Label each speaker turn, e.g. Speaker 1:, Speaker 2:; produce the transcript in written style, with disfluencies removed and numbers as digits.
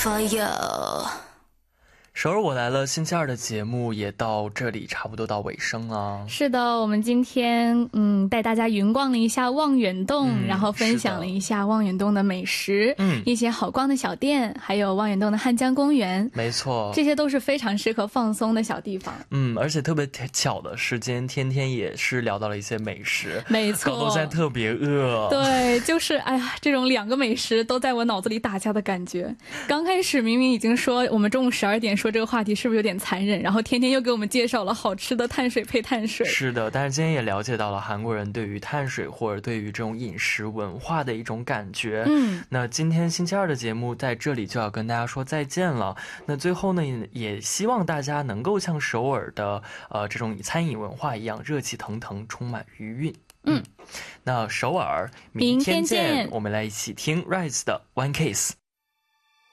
Speaker 1: for you。
Speaker 2: 首尔我来了星期二的节目也到这里差不多到尾声了。
Speaker 3: 是的，我们今天带大家云逛了一下望远洞，然后分享了一下望远洞的美食，一些好逛的小店，还有望远洞的汉江公园。
Speaker 2: 没错，
Speaker 3: 这些都是非常适合放松的小地方。
Speaker 2: 而且特别巧的是今天天天也是聊到了一些美食，
Speaker 3: 没错，
Speaker 2: 搞得我现在特别饿。
Speaker 3: 对，就是哎呀，这种两个美食都在我脑子里打架的感觉。刚开始明明已经说我们中午12点说这个话题是不是有点残忍，然后天天又给我们介绍了好吃的碳水配碳水。
Speaker 2: 是的，但是今天也了解到了韩国人对于碳水或者对于这种饮食文化的一种感觉。那今天星期二的节目在这里就要跟大家说再见了。那最后呢，也希望大家能够像首尔的这种餐饮文化一样热气腾腾，充满余韵。那首尔明天见，我们来一起听 Rise 的 One Case。